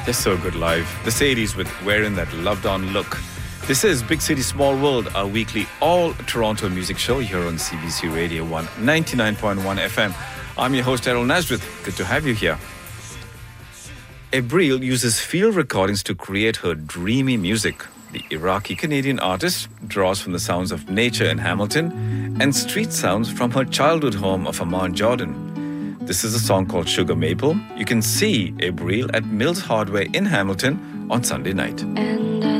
They're so good live. The Sadies with Wearing That Loved On Look. This is Big City Small World, our weekly all-Toronto music show here on CBC Radio 1, 99.1 FM. I'm your host, Errol Nazareth. Good to have you here. Abril uses field recordings to create her dreamy music. The Iraqi-Canadian artist draws from the sounds of nature in Hamilton and street sounds from her childhood home of Amman, Jordan. This is a song called Sugar Maple. You can see Abril at Mills Hardware in Hamilton on Sunday night. And